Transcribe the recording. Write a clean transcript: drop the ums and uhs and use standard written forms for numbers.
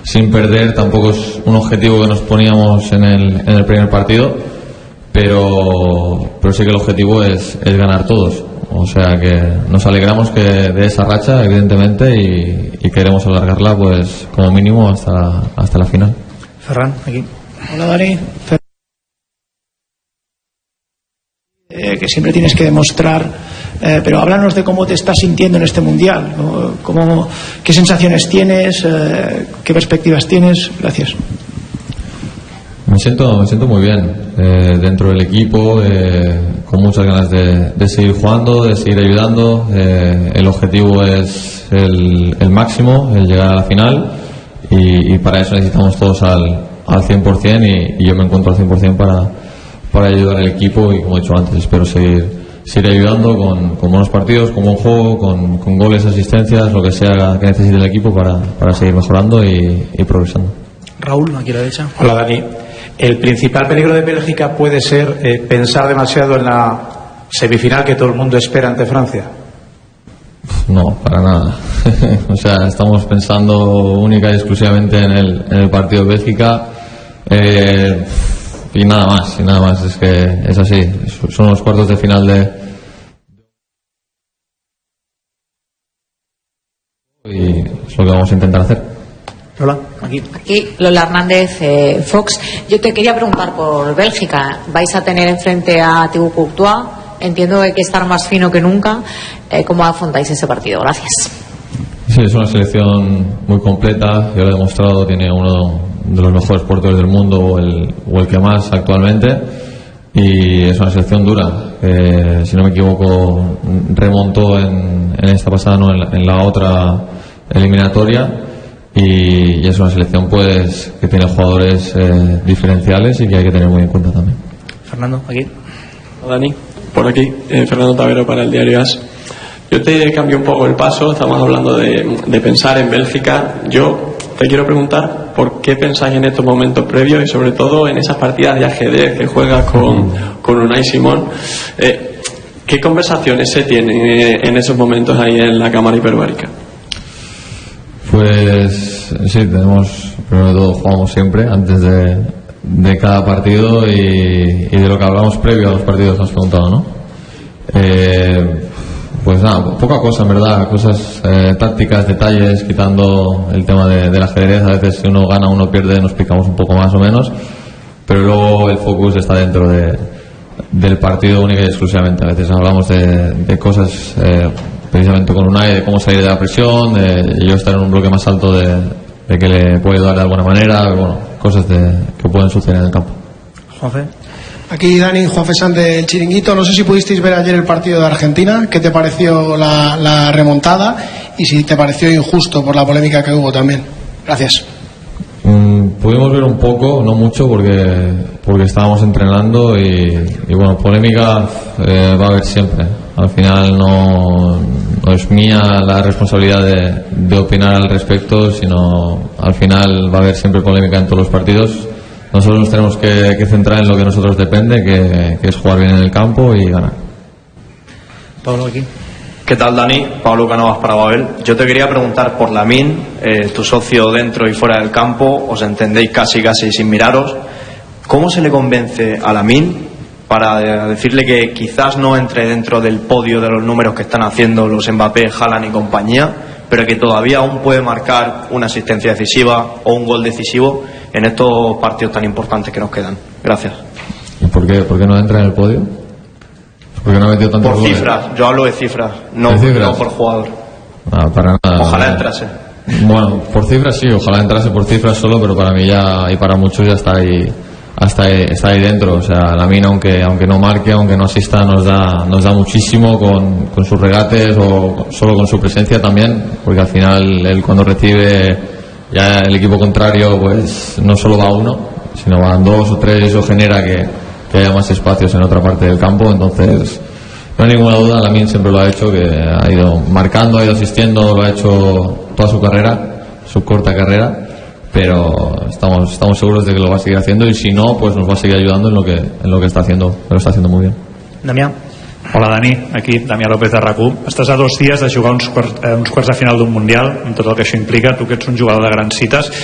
sin perder. Tampoco es un objetivo que nos poníamos en el primer partido, pero sí que el objetivo es ganar todos. O sea que nos alegramos de esa racha, evidentemente, y queremos alargarla pues como mínimo hasta la final. Ferran, aquí. Hola, Dani. Que siempre tienes que demostrar, pero háblanos de cómo te estás sintiendo en este mundial, ¿no? ¿Qué sensaciones tienes? ¿Qué perspectivas tienes? Gracias. Me siento muy bien dentro del equipo, con muchas ganas de seguir jugando, de seguir ayudando. El objetivo es el máximo, el llegar a la final, y para eso necesitamos todos al 100%, y yo me encuentro al 100% para ayudar al equipo, y como he dicho antes, espero seguir ayudando con buenos partidos, con buen juego, con goles, asistencias, lo que sea que necesite el equipo para seguir mejorando y progresando. Raúl, aquí a la derecha. Hola, Dani. El principal peligro de Bélgica puede ser pensar demasiado en la semifinal que todo el mundo espera ante Francia. No, para nada. O sea, estamos pensando única y exclusivamente en el partido de Bélgica, y nada más. Es que es así. Son los cuartos de final y es lo que vamos a intentar hacer. Lola, aquí. Lola Hernández, Fox. Yo te quería preguntar por Bélgica. ¿Vais a tener enfrente a Thibaut Courtois? Entiendo que hay que estar más fino que nunca. ¿Cómo afrontáis ese partido? Gracias. Sí, es una selección muy completa. Ya lo he demostrado. Tiene uno de los mejores porteros del mundo, o el que más actualmente. Y es una selección dura. Si no me equivoco, remontó en esta pasada, no, en la otra eliminatoria. Y es una selección pues que tiene jugadores diferenciales y que hay que tener muy en cuenta también. Fernando, aquí. Hola, Dani, por aquí, Fernando Tavero para el diario AS. Yo te cambio un poco el paso. Estamos hablando de pensar en Bélgica. Yo te quiero preguntar por qué pensáis en estos momentos previos, y sobre todo en esas partidas de ajedrez que juegas con Unai Simón. ¿Qué conversaciones se tienen en esos momentos ahí en la cámara hiperbárica? Pues sí, primero de todo jugamos siempre antes de cada partido, y de lo que hablamos previo a los partidos, has preguntado, ¿no? Pues nada, poca cosa en verdad, cosas tácticas, detalles, quitando el tema del ajedrez. A veces si uno gana, uno pierde, nos picamos un poco más o menos, pero luego el focus está dentro del partido única y exclusivamente. A veces hablamos de cosas precisamente con Unai, de cómo salir de la presión, de yo estar en un bloque más alto, de que le puedo ayudar de alguna manera, bueno, cosas que pueden suceder en el campo. Juanfe. Aquí Dani, Juanfe San del Chiringuito. No sé si pudisteis ver ayer el partido de Argentina. ¿Qué te pareció la remontada? Y si te pareció injusto por la polémica que hubo también. Gracias. Pudimos ver un poco, no mucho, porque estábamos entrenando, y bueno, polémica va a haber siempre. Al final no es mía la responsabilidad de opinar al respecto, sino al final va a haber siempre polémica en todos los partidos. Nosotros nos tenemos que centrar en lo que a nosotros depende, que es jugar bien en el campo y ganar. Pablo, aquí. ¿Qué tal, Dani? Pablo Canovas para Babel. Yo te quería preguntar por Lamine, tu socio dentro y fuera del campo. Os entendéis casi sin miraros. ¿Cómo se le convence a Lamine para decirle que quizás no entre dentro del podio de los números que están haciendo los Mbappé, Haaland y compañía, pero que todavía aún puede marcar una asistencia decisiva o un gol decisivo en estos partidos tan importantes que nos quedan? Gracias. ¿Y por qué no entra en el podio? Porque no ha metido tantos goles. Por cifras, yo hablo de cifras, no por jugador. Para nada. Ojalá entrase. Bueno, por cifras sí, ojalá entrase por cifras solo, pero para mí ya, y para muchos, ya está ahí dentro. O sea, Lamine, aunque no marque, aunque no asista, nos da muchísimo con sus regates, o solo con su presencia también, porque al final él, cuando recibe, ya el equipo contrario pues no solo va uno, sino van dos o tres, y eso genera que haya más espacios en otra parte del campo. Entonces no hay ninguna duda, Lamine siempre lo ha hecho, que ha ido marcando, ha ido asistiendo, lo ha hecho toda su carrera, su corta carrera, pero estamos seguros de que lo va a seguir haciendo, y si no, pues nos va a seguir ayudando en lo que está haciendo, lo está haciendo muy bien. Damián. Hola, Dani, aquí Damià López de RAC1. Estàs a 2 dies de jugar uns quarts de final d'un Mundial, amb tot el que això implica, tu que ets un jugador de grans cites.